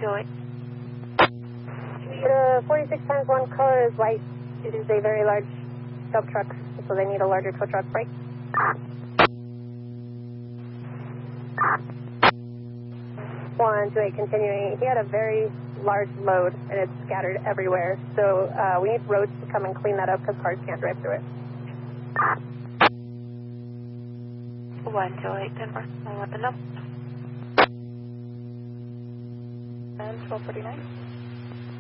Julie. The 46 times 1 color is white. It is a very large dump truck, so they need a larger tow truck brake. One, Julie, continuing. He had a very large load, and it's scattered everywhere. So we need roads to come and clean that up because cars can't drive through it. 1 Julie, Denver. I'll let them know. And 1249.